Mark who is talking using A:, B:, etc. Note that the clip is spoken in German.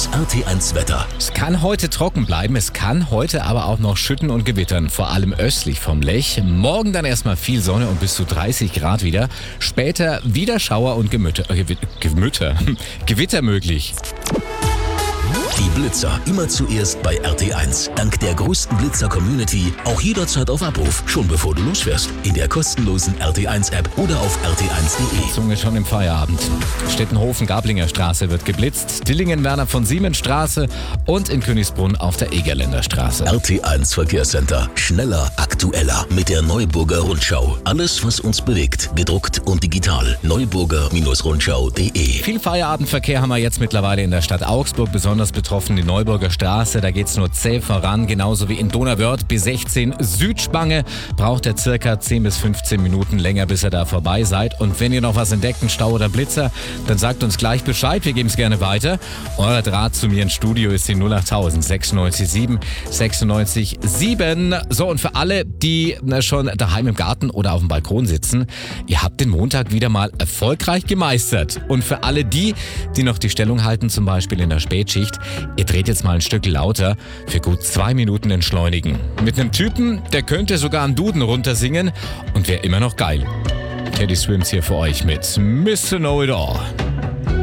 A: Das RT1 Wetter.
B: Es kann heute trocken bleiben, es kann heute aber auch noch schütten und gewittern, vor allem östlich vom Lech. Morgen dann erstmal viel Sonne und bis zu 30 Grad wieder. Später wieder Schauer und Gewitter möglich.
A: Die Blitzer immer zuerst bei RT1. Dank der größten Blitzer-Community auch jederzeit auf Abruf, schon bevor du losfährst. In der kostenlosen RT1-App oder auf rt1.de.
B: Zunge schon im Feierabend. Stettenhofen-Gablinger Straße wird geblitzt, Dillingen-Werner von Siemens Straße und in Königsbrunn auf der Egerländer Straße.
A: RT1 Verkehrscenter. Schneller, aktueller mit der Neuburger Rundschau. Alles, was uns bewegt, gedruckt und digital. Neuburger-Rundschau.de.
B: Viel Feierabendverkehr haben wir jetzt mittlerweile in der Stadt Augsburg, besonders betroffen die Neuburger Straße. Da geht es nur zäh voran, genauso wie in Donauwörth. B16 Südspange braucht er circa 10 bis 15 Minuten länger, bis ihr da vorbei seid. Und wenn ihr noch was entdeckt, einen Stau oder Blitzer, dann sagt uns gleich Bescheid. Wir geben es gerne weiter. Euer Draht zu mir ins Studio ist die 08000 96 7 96 7. So, und für alle, die schon daheim im Garten oder auf dem Balkon sitzen, ihr habt den Montag wieder mal erfolgreich gemeistert. Und für alle die noch die Stellung halten, zum Beispiel in der Spätschicht, ihr dreht jetzt mal ein Stück lauter, für gut 2 Minuten entschleunigen. Mit einem Typen, der könnte sogar einen Duden runtersingen und wäre immer noch geil. Teddy Swims hier für euch mit Mr. Know It All.